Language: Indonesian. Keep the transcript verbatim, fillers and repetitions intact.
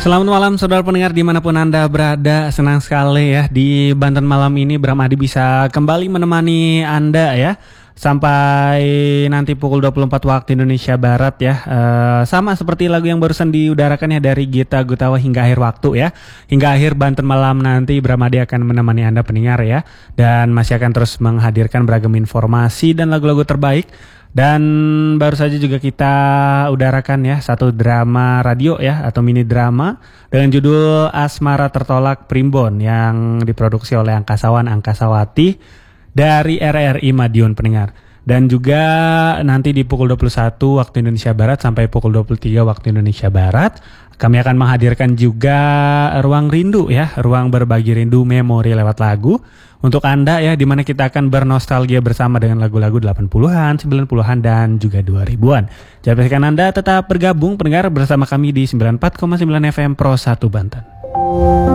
Selamat malam saudara pendengar dimanapun Anda berada. Senang sekali ya di Banten malam ini Bram Adi bisa kembali menemani Anda ya sampai nanti pukul dua puluh empat waktu Indonesia Barat ya. uh, Sama seperti lagu yang barusan diudarakan ya dari Gita Gutawa, hingga akhir waktu ya. Hingga akhir Banten malam nanti Bram Adi akan menemani Anda pendengar ya, dan masih akan terus menghadirkan beragam informasi dan lagu-lagu terbaik. Dan baru saja juga kita udarakan ya satu drama radio ya, atau mini drama dengan judul Asmara Tertolak Primbon yang diproduksi oleh Angkasawan Angkasawati dari R R I Madiun pendengar. Dan juga nanti di pukul dua puluh satu waktu Indonesia Barat sampai pukul dua puluh tiga waktu Indonesia Barat kami akan menghadirkan juga Ruang Rindu ya, ruang berbagi rindu memori lewat lagu untuk Anda ya, dimana kita akan bernostalgia bersama dengan lagu-lagu delapan puluhan, sembilan puluhan dan juga dua ribuan. Jangan pastikan Anda tetap bergabung pendengar bersama kami di sembilan puluh empat koma sembilan F M Pro satu Banten.